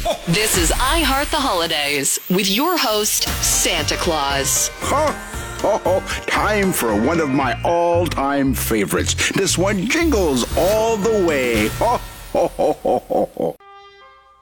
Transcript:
This is I Heart the Holidays with your host, Santa Claus. Time for one of my all-time favorites. This one jingles all the way.